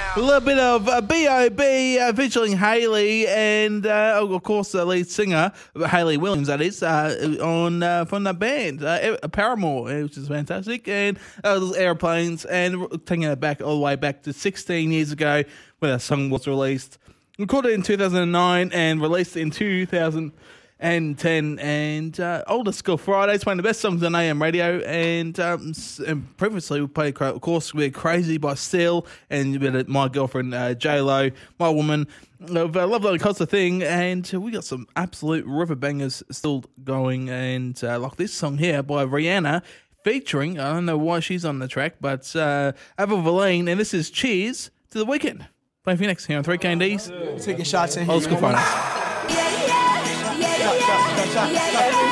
A little bit of B.O.B. featuring Hayley and, of course, the lead singer, Hayley Williams, that is, from the band, Paramore, which is fantastic, and those Airplanes, and taking it back all the way back to 16 years ago when that song was released. Recorded in 2009 and released in 2010, and Older School Fridays, playing the best songs on AM radio, and previously we played, of course, we're Crazy by Seal, and a bit of My Girlfriend, J-Lo, My Woman, Love Like Cost a Thing, and we got some absolute river bangers still going, and like this song here by Rihanna, featuring, I don't know why she's on the track, but Avril Lavigne, and this is Cheers to the Weekend. Playing for you next here on 3KNDs. Taking shots in here. Old School Fridays. Shot.